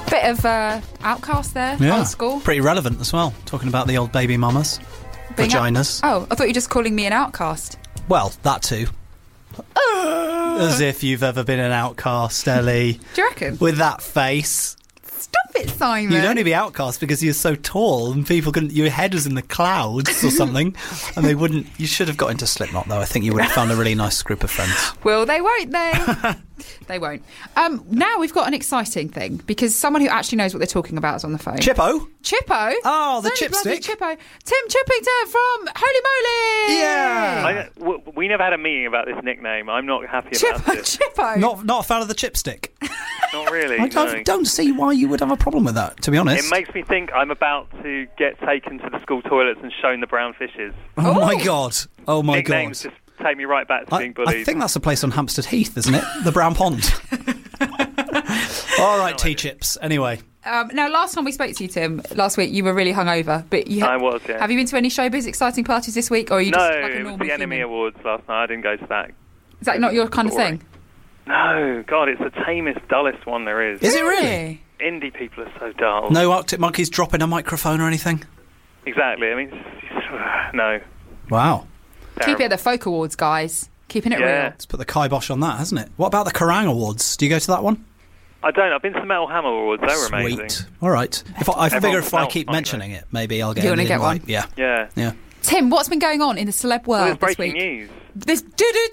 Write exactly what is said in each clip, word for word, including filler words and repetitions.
Bit of uh, Outcast there, Yeah. old school. Pretty relevant as well, talking about the old baby mamas. Being Vaginas. Out- oh, I thought you were just calling me an outcast. Well, that too. As if you've ever been an outcast, Ellie. Do you reckon? With that face. Stop it, Simon. You'd only be outcast because you're so tall and people couldn't... Your head was in the clouds or something and they wouldn't... You should have got into Slipknot, though. I think you would have found a really nice group of friends. Will they, won't they? They won't. Um, now we've got an exciting thing because someone who actually knows what they're talking about is on the phone. Chippo? Chippo? Oh, the Only bloody chipstick. Chippo. Tim Chippington from Holy Moly! Yeah. I, w- we never had a meeting about this nickname. I'm not happy about Chippo, it. Chippo. Not, not a fan of the chipstick. Not really. I don't, no. don't see why you would have a problem with that, to be honest. It makes me think I'm about to get taken to the school toilets and shown the brown fishes. Oh, Ooh. my God. Oh, my Nicknames God. just take me right back to I, being bullied. I think that's a place on Hampstead Heath, isn't it? The Brown Pond. All right, T-Chips. Anyway. Um, now, last time we spoke to you, Tim, last week, you were really hungover. But you ha- I was, yeah. Have you been to any showbiz exciting parties this week, or are you no, just like a it normal was the Enemy human? Awards last night. I didn't go to that. Is that not your kind of Boring. thing? No, God, it's the tamest, dullest one there is. Is it really? Indie people are so dull. No Arctic Monkeys dropping a microphone or anything? Exactly. I mean, it's, it's, no. Wow. Keep it at the Folk Awards, guys. Keeping it Yeah. real. It's put the kibosh on that, hasn't it? What about the Kerrang Awards? Do you go to that one? I don't. I've been to the Metal Hammer Awards. They were Sweet. amazing. All right. If I, I figure Everyone if I felt keep fine, mentioning it, maybe I'll get You an wanna get invite. one? Yeah. Yeah. Yeah. Tim, what's been going on in the celeb Well, world there's this week? breaking news. This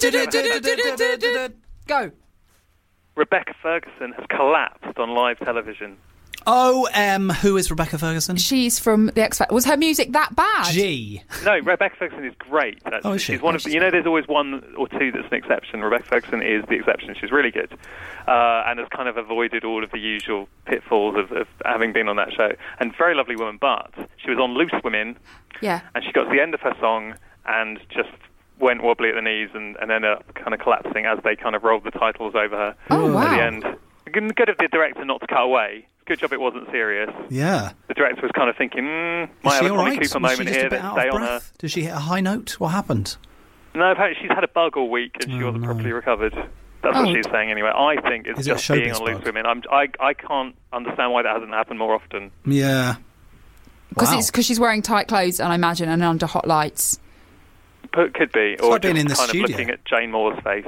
go. Rebecca Ferguson has collapsed on live television. O M, who is Rebecca Ferguson? She's from the X Factor. Was her music that bad? G. No, Rebecca Ferguson is great. Actually. Oh, is she? She's one Oh, of she's you know. There's always one or two that's an exception. Rebecca Ferguson is the exception. She's really good, uh, and has kind of avoided all of the usual pitfalls of, of having been on that show. And very lovely woman, but she was on Loose Women, Yeah. and she got to the end of her song and just went wobbly at the knees and, and ended up kind of collapsing as they kind of rolled the titles over her Oh, wow. at the end. Good of the director not to cut away. Good job it wasn't serious. Yeah. The director was kind of thinking, mm, Is might she have a all Connie right? Cooper Was she moment just here a bit that out stay of on her. breath? Did she hit a high note? What happened? No, apparently she's had a bug all week and she Oh, wasn't no. properly recovered. That's Oh. what she's saying anyway. I think it's Is it a just being showbiz on Loose bug? Women. I'm, I, I can't understand why that hasn't happened more often. Yeah. Because Wow. it's because she's wearing tight clothes, and I imagine, and under hot lights. But could be. Or like being just in the kind studio. of looking at Jane Moore's face.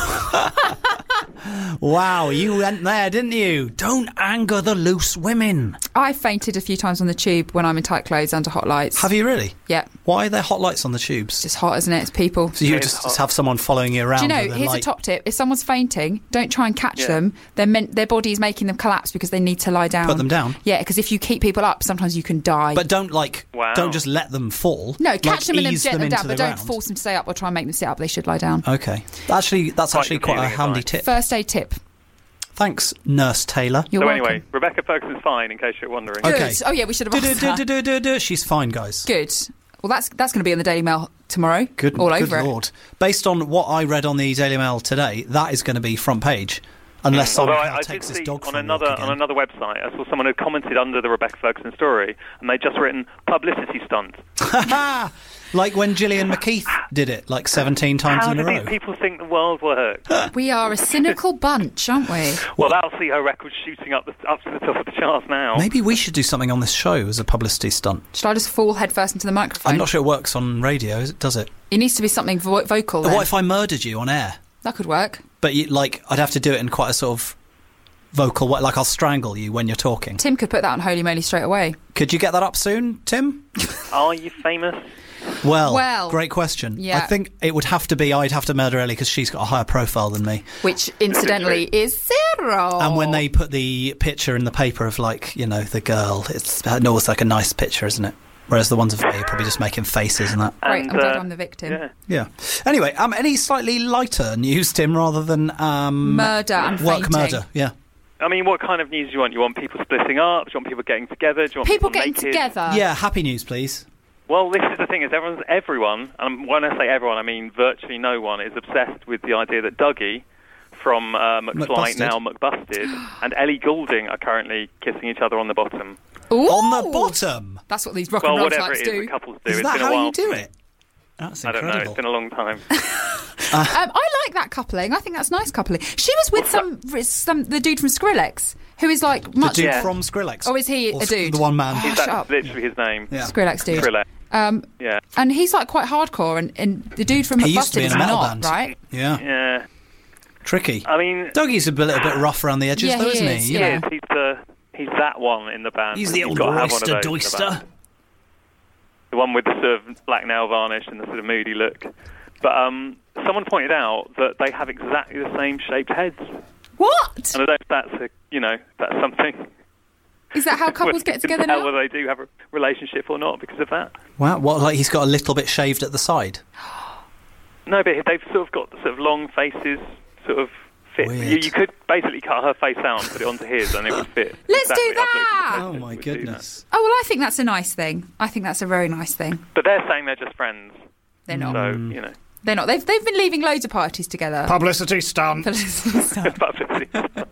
Wow, you went there, didn't you? Don't anger the loose women. I fainted a few times on the tube when I'm in tight clothes under hot lights. Have you really? Yeah. Why are there hot lights on the tubes? It's hot, isn't it? It's people. So you It is just, hot. just have someone following you around. Do you know, with a here's light. a top tip. If someone's fainting, don't try and catch Yeah. them. They're meant, their body is making them collapse because they need to lie down. Put them down? Yeah, because if you keep people up, sometimes you can die. But don't like, Wow. don't just let them fall. no, Like, catch them and then ease jet them, into down, but the don't ground. force them to stay up or try and make them sit up. They should lie down. Okay, actually, that's Quite actually quite a revealing handy advice. tip. First aid tip. Thanks, Nurse Taylor. You're so welcome. anyway, Rebecca Ferguson's fine, in case you're wondering. Good. Okay. Oh yeah, we should have asked her. Du-du-du-du-du-du. She's fine, guys. Good. Well, that's that's going to be in the Daily Mail tomorrow. Good, all good over it. lord. Based on what I read on the Daily Mail today, that is going to be front page. Unless Although someone I, I did takes his see dog on for a another walk on again. another website, I saw someone who commented under the Rebecca Ferguson story, and they'd just written publicity stunt. Like when Gillian McKeith did it, like seventeen times How in do a these row. people think the world works? We are a cynical bunch, aren't we? Well, that'll see her record shooting up the, up to the top of the charts now. Maybe we should do something on this show as a publicity stunt. Should I just fall headfirst into the microphone? I'm not sure it works on radio, is it- does it? It needs to be something vo- vocal. Then. What if I murdered you on air? That could work. But you, like, I'd have to do it in quite a sort of vocal way, like I'll strangle you when you're talking. Tim could put that on Holy Moly straight away. Could you get that up soon, Tim? Are you famous? Well, Well, great question. yeah. I think it would have to be, I'd have to murder Ellie because she's got a higher profile than me. Which, incidentally, is zero. And when they put the picture in the paper of, like, you know, the girl, it's always like a nice picture, isn't it? Whereas the ones of me are probably just making faces and that. Great, And, I'm glad uh, I'm the victim. Yeah. Yeah. Anyway, um, any slightly lighter news, Tim, rather than um, Murder and work fainting. murder? Yeah. I mean, what kind of news do you want? You want people splitting up? Do you want people getting together? Do you want People people, getting naked? together. Yeah, happy news, please. Well, this is the thing: is everyone's everyone, and when I say everyone, I mean virtually no one, is obsessed with the idea that Dougie from uh, McFly, McBusted. now McBusted, and Ellie Goulding are currently kissing each other on the bottom. Ooh. On the bottom. That's what these rock Well, and roll whatever types it is do. that couples do. Is It's that been a how while you do for me. it? That's I don't know. incredible. It's been a long time. Um, I like that coupling. I think that's nice coupling. She was with some, some the dude from Skrillex, Who is like The much... dude Yeah. from Skrillex. Oh, is he Or a s- dude? The one man. Oh, That's shut up. literally his name. Yeah. Skrillex dude. Skrillex. Um, Yeah. and he's like quite hardcore, and, and the dude from He used to Busted be in is a metal not, band. right? Yeah. Yeah. Tricky. I mean, Dougie's a bit- little bit rough around the edges, Yeah, though, he isn't is, he? yeah. he is. He's the he's that one in the band. He's the You've old got to have one of roister those in the doister. band. The one with the sort of black nail varnish and the sort of moody look. But um, someone pointed out that they have exactly the same shaped heads. What? And I don't know if that's a, you know, that's something. Is that how couples get together now? Whether they do have a relationship or not because of that. Wow, what, like he's got a little bit shaved at the side? No, but they've sort of got sort of long faces, sort of fit. You, Weird. you could basically cut her face out and put it onto his, and it would fit. Let's do exactly. I've looked at that! the Oh, photos, my it would do that. goodness. Oh, well, I think that's a nice thing. I think that's a very nice thing. But they're saying they're just friends, They're not. so you know. They're not. They've, they've been leaving loads of parties together. Publicity stunt. Publicity.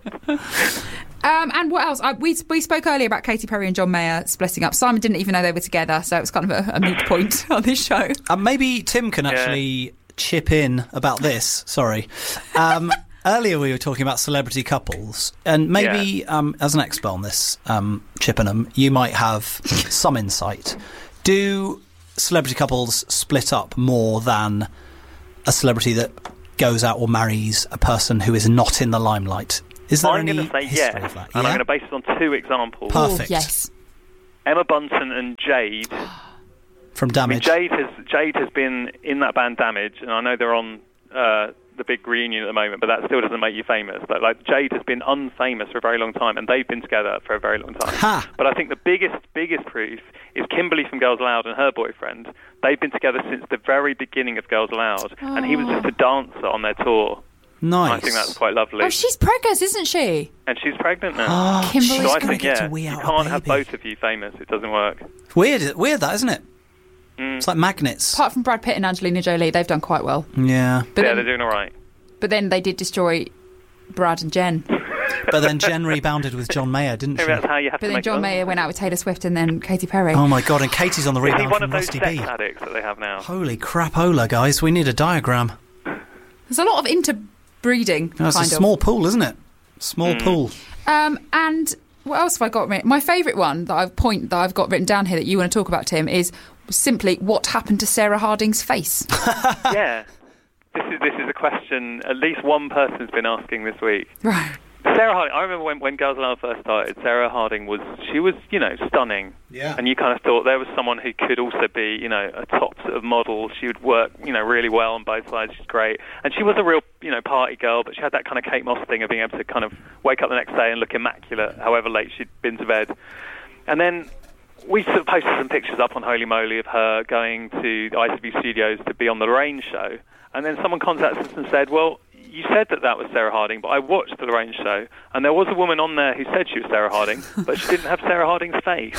Um, and what else? I, we we spoke earlier about Katy Perry and John Mayer splitting up. Simon didn't even know they were together, so it was kind of a, a moot point on this show. And maybe Tim can actually chip in about this. Sorry. Um, earlier we were talking about celebrity couples, and maybe um, as an expert on this, um, Chippenham, you might have some insight. Do celebrity couples split up more than a celebrity that goes out or marries a person who is not in the limelight? Is there I'm any going to say history yes, of that? and Yeah? I'm going to base it on two examples. Perfect. Oh, yes. Emma Bunton and Jade. From I mean, Damage. Jade has Jade has been in that band Damage, and I know they're on uh, the big reunion at the moment, but that still doesn't make you famous. But like Jade has been unfamous for a very long time, and they've been together for a very long time. Ha! But I think the biggest biggest proof is Kimberly from Girls Aloud and her boyfriend. They've been together since the very beginning of Girls Aloud, and he was just a dancer on their tour. Nice. I think that's quite lovely. Oh, she's preggers, isn't she? And she's pregnant now. Kimberly's so I gonna think, get yeah, to wee you out a can't have baby. both of you famous. It doesn't work. Weird, weird that, isn't it? Mm. It's like magnets. Apart from Brad Pitt and Angelina Jolie, they've done quite well. Yeah. But, yeah, then, they're doing all right. but then they did destroy Brad and Jen. But then Jen rebounded with John Mayer, didn't she? Maybe that's how you have But to then make John love. Mayer went out with Taylor Swift and then Katy Perry. Oh my god, and Katie's on the Is he rebound one from of those Rusty sex B. addicts that they have now? Holy crapola, guys. We need a diagram. There's a lot of interbreeding, That's kind a of. small pool, isn't it? Small Mm. pool. Um, and what else have I got written? My favourite one that I've point that I've got written down here that you want to talk about, Tim, is simply what happened to Sarah Harding's face. Yeah. This is this is a question at least one person's been asking this week. Right. Sarah Harding, I remember when, when Girls Aloud first started, Sarah Harding was, she was, you know, stunning. Yeah. And you kind of thought there was someone who could also be, you know, a top sort of model. She would work, you know, really well on both sides. She's great. And she was a real, you know, party girl, but she had that kind of Kate Moss thing of being able to kind of wake up the next day and look immaculate, however late she'd been to bed. And then we sort of posted some pictures up on Holy Moly of her going to the I T V studios to be on the Lorraine show. And then someone contacted us and said, well, you said that that was Sarah Harding, but I watched the Lorraine show, and there was a woman on there who said she was Sarah Harding, but she didn't have Sarah Harding's face.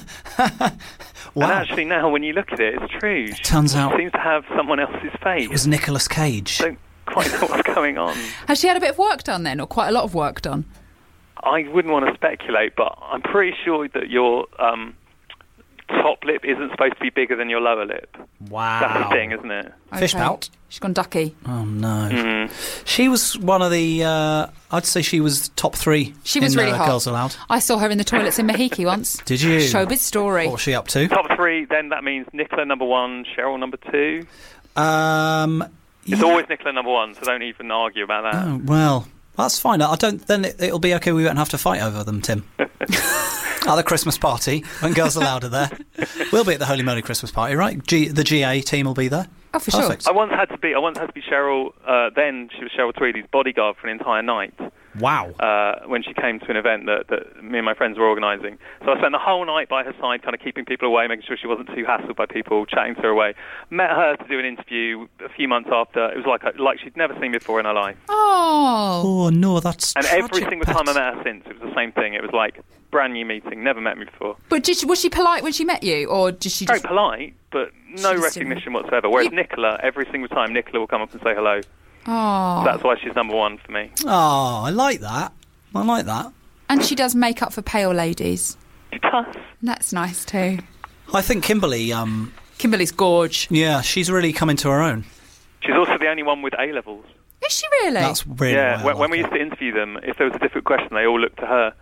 Wow. And actually now, when you look at it, it's true. She Turns out seems to have someone else's face. it was Nicolas Cage. Don't quite know what's going on. Has she had a bit of work done then, or quite a lot of work done? I wouldn't want to speculate, but I'm pretty sure that your um, top lip isn't supposed to be bigger than your lower lip. Wow. That's the thing, isn't it? Fish Okay. pout. She's gone ducky. Oh, no. Mm. She was one of the, uh, I'd say she was top three She was in, really uh, hot. Girls Aloud. I saw her in the toilets in Mahiki once. Did you? Showbiz story. What was she up to? Top three, then that means Nicola number one, Cheryl number two. Um, It's yeah. always Nicola number one, so don't even argue about that. Oh, well, that's fine. I don't. Then it, it'll be okay. We won't have to fight over them, Tim. At the Christmas party, when Girls Aloud are there, we'll be at the Holy Moly Christmas party, right? G, the G A team will be there. Oh, for Perfect. I once had to be. I once had to be Cheryl. Uh, then she was Cheryl Tweedy's bodyguard for an entire night. Wow. Uh, when she came to an event that, that me and my friends were organising. So I spent the whole night by her side, kind of keeping people away, making sure she wasn't too hassled by people, chatting to her away. Met her to do an interview a few months after. It was like a, like she'd never seen before in her life. Oh. Oh no, that's And tragic, every single time I Pat. met her since, it was the same thing. It was like brand new meeting, never met me before. But did she, was she polite when she met you, or did she Very just... polite, but no She just recognition whatsoever. Whereas You- Nicola, every single time, Nicola will come up and say hello. Oh. That's why she's number one for me. Oh, I like that. I like that. And she does makeup for pale ladies. She does. That's nice too. I think Kimberly. Um, Kimberly's gorge. yeah, she's really come into her own. She's also the only one with A levels. Is Is she really? That's really yeah, why I when, like when we it. used to interview them, if there was a difficult question, they all looked to her.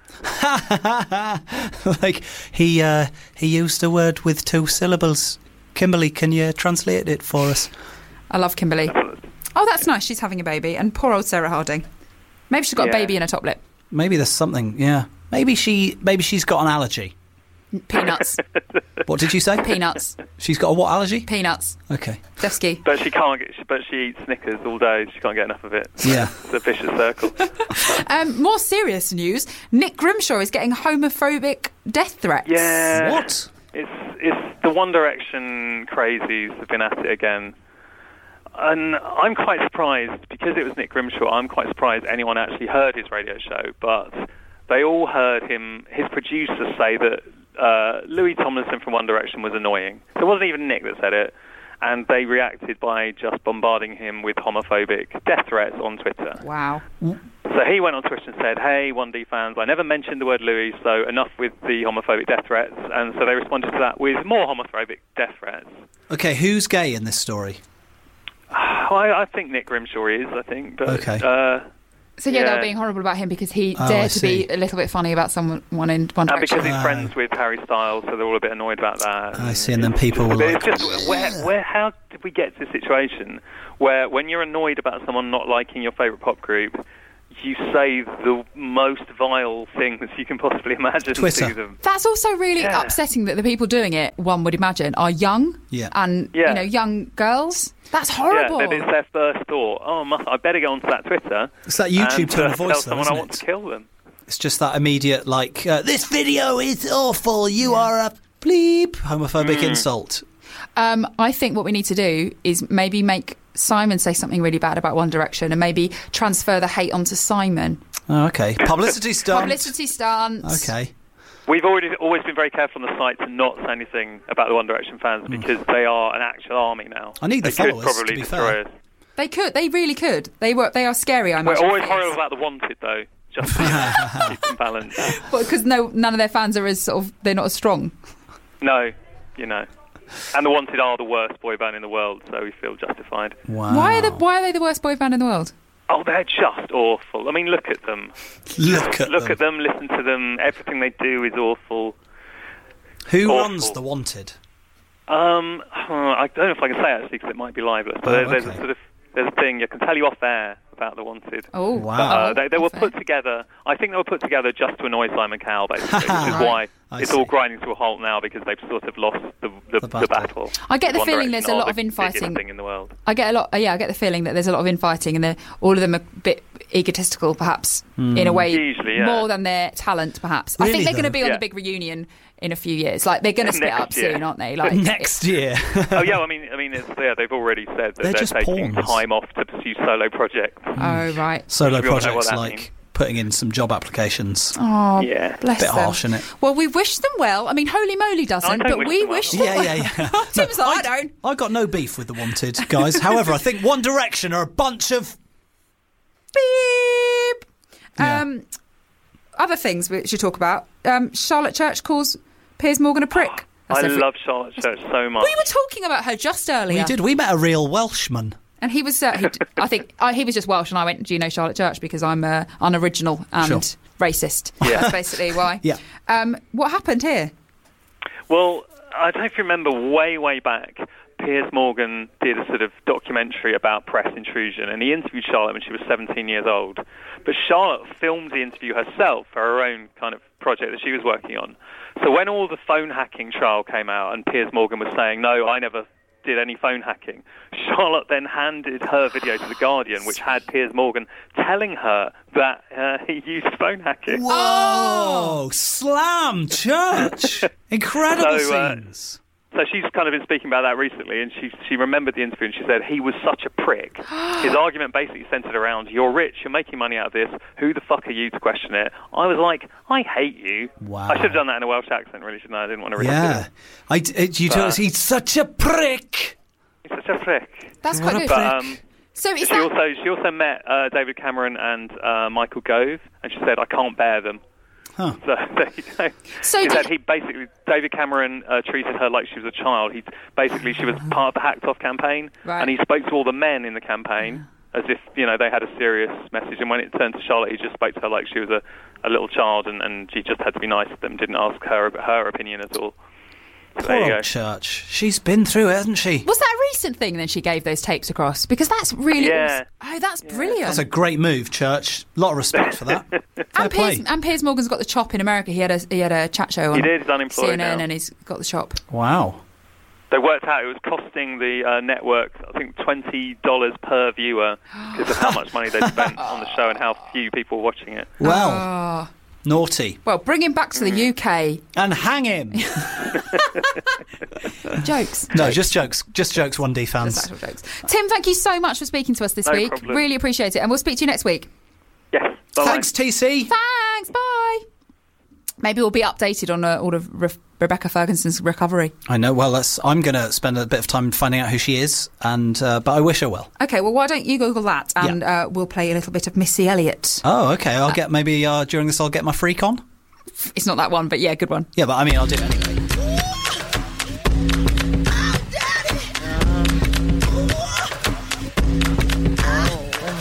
Like, he uh, he used a word with two syllables. Kimberly, can you translate it for us? I love Kimberly. Oh, that's nice. She's having a baby. And poor old Sarah Harding. Maybe she's got Yeah. a baby in her top lip. Maybe there's something, yeah. Maybe she, maybe she's got an allergy. Peanuts. What did you say? Peanuts. She's got a what allergy? Peanuts. Okay. Defsky. But she can't get. But she eats Snickers all day. She can't get enough of it. Yeah. It's a vicious circle. Um, more serious news. Nick Grimshaw is getting homophobic death threats. Yeah. What? It's it's the One Direction crazies have been at it again. And I'm quite surprised, because it was Nick Grimshaw, I'm quite surprised anyone actually heard his radio show, but they all heard him, his producers say that uh, Louis Tomlinson from One Direction was annoying. So it wasn't even Nick that said it, and they reacted by just bombarding him with homophobic death threats on Twitter. Wow. So he went on Twitter and said, hey, one D fans, I never mentioned the word Louis, so enough with the homophobic death threats. And so they responded to that with more homophobic death threats. Okay, who's gay in this story? I, I think Nick Grimshaw is, I think. But, Okay. Uh, So yeah, Yeah. they were being horrible about him because he Oh, I dared to be see. a little bit funny about someone one in One and Direction. because he's Ah. friends with Harry Styles, so they're all a bit annoyed about that. I see, and then people were But like, it's just, where, where, how did we get to a situation where when you're annoyed about someone not liking your favourite pop group, you say the most vile things you can possibly imagine Twitter. to them? That's also really Yeah. upsetting that the people doing it, one would imagine, are young Yeah. and Yeah. you know young girls. That's horrible. Yeah, that it's their first thought. Oh, must, I better go onto that Twitter. It's that YouTube and, tone uh, of voice, tell though, someone isn't I want it? to kill them. It's just that immediate, like, uh, this video is awful, you are a bleep, homophobic Mm. insult. Um, I think what we need to do is maybe make Simon say something really bad about One Direction and maybe transfer the hate onto Simon. Oh, okay. Publicity stunt. Publicity stunts. Okay. We've already always been very careful on the site to not say anything about the One Direction fans because they are an actual army now. I need the they could followers, probably to be destroy fair. us. They could. They really could. They were. They are scary. I We're imagine. always horrible about the Wanted, though. Just to keep them balanced. because no, none of their fans are as sort of. They're not as strong. No, you know. And the Wanted are the worst boy band in the world, so we feel justified. Wow. Why are the Why are they the worst boy band in the world? Oh, they're just awful. I mean, look at them. Look at Look them. at them, listen to them. Everything they do is awful. Who Awful. runs The Wanted? Um, I don't know if I can say actually because it might be libelous, but Oh, there, there's okay. a sort of there's a thing I can tell you off air about the Wanted. Oh Wow. Uh, they, they were fair. put together. I think they were put together just to annoy Simon Cowell, basically, which is Right. why I it's see. all grinding to a halt now because they've sort of lost the the, The the, battle. battle. I get the One feeling Direction there's a are lot the of biggest infighting. thing in the world. I get a lot. Yeah, I get the feeling that there's a lot of infighting, and they're- all of them are a bit egotistical, perhaps in a way, Usually, yeah. more than their talent, perhaps. I Really, think they're going to though? be on Yeah. the big reunion in a few years. Like they're going to split Next up year. soon, aren't they? Like Next year. Oh yeah, I mean, I mean, it's, yeah, they've already said that They're they're, just taking pawns. time off to pursue solo projects. Oh right. Solo We all know what projects that like means. putting in some job applications. Oh, Yeah. bless Bit them. harsh, isn't it? Well, we wish them well. I mean, Holy Moly I doesn't, don't but wish we them well. wish them Yeah, well. yeah, yeah. Tim's like, I don't. I got no beef with The Wanted, guys. However, I think One Direction are a bunch of... Beep. Yeah. Um, other things we should talk about. Um, Charlotte Church calls Piers Morgan a prick. I That's every- love Charlotte Church so much. We were talking about her just earlier. We did. We met a real Welshman. And he was, uh, he, I think, uh, he was just Welsh, and I went, do you know Charlotte Church? Because I'm uh, unoriginal and Sure. racist. Yeah. That's basically why. Yeah. Um, what happened here? Well, I don't know if you remember way, way back, Piers Morgan did a sort of documentary about press intrusion, and he interviewed Charlotte when she was seventeen years old. But Charlotte filmed the interview herself for her own kind of project that she was working on. So when all the phone hacking trial came out and Piers Morgan was saying, no, I never did any phone hacking, Charlotte then handed her video to The Guardian, which had Piers Morgan telling her that uh, he used phone hacking. Whoa! Slam Church! Incredible So, uh, scenes. So she's kind of been speaking about that recently, and she she remembered the interview, and she said he was such a prick. His argument basically centered around, you're rich, you're making money out of this, who the fuck are you to question it? I was like, I hate you. Wow. I should have done that in a Welsh accent, really, shouldn't I? I didn't want to risk Yeah. it. I, d- it- you told us he's such a prick. He's such a prick. That's What quite a good. prick. But um, So is she that... also she also met uh, David Cameron and uh, Michael Gove, and she said, I can't bear them. Huh. So there you go. So he did- said he basically, David Cameron uh, treated her like she was a child. He basically, she was part of the Hacked Off campaign, Right. and he spoke to all the men in the campaign as if, you know, they had a serious message. And when it turned to Charlotte, he just spoke to her like she was a, a little child, and, and she just had to be nice to them, didn't ask her her opinion at all. So Poor there you old go. Church. She's been through it, hasn't she? Was that a recent thing then she gave those tapes across? Because that's really Yeah. awesome. Oh, that's Yeah. brilliant. That's a great move, Church. A lot of respect for that. Fair and, play. Piers, and Piers Morgan's got the chop in America. He had a he had a chat show on He did, he's unemployed C N N now. and he's got the chop. Wow. They worked out it was costing the uh, network, I think, twenty dollars per viewer because of how much money they spent on the show and how few people were watching it. Well, Oh. naughty. Well, bring him back to the U K. And hang him. Jokes. No, just jokes. Just jokes, one D fans. Just actual jokes. Tim, thank you so much for speaking to us this No week. problem. Really appreciate it. And we'll speak to you next week. Yes. Bye-bye. Thanks, T C. Thanks. Bye. Maybe we'll be updated on uh, all of Re- Rebecca Ferguson's recovery. I know. Well, that's, I'm going to spend a bit of time finding out who she is, and uh, but I wish her well. Okay, well, why don't you Google that and Yeah. uh, we'll play a little bit of Missy Elliott. Oh, okay. I'll get maybe uh, during this. I'll get my freak on. It's not that one, but yeah, good one. Yeah, but I mean, I'll do it anyway.